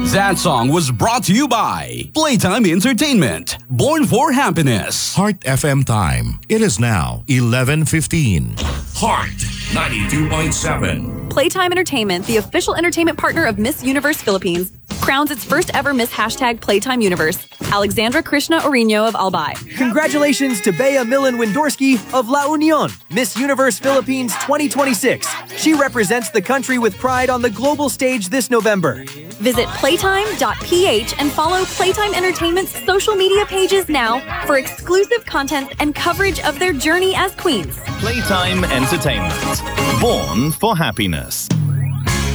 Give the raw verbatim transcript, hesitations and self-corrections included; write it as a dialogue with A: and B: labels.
A: That song was brought to you by Playtime Entertainment, born for happiness.
B: Heart F M time. It is now eleven fifteen.
C: Heart ninety-two point seven.
D: Playtime Entertainment, the official entertainment partner of Miss Universe Philippines, crowns its first ever Miss Hashtag Playtime Universe, Alexandra Krishna Orino of Albay.
E: Congratulations to Bea Millen Windorski of La Union, Miss Universe Philippines twenty twenty-six. She represents the country with pride on the global stage this November.
D: Visit playtime dot p h and follow Playtime Entertainment's social media pages now for exclusive content and coverage of their journey as queens.
F: Playtime Entertainment, born for happiness.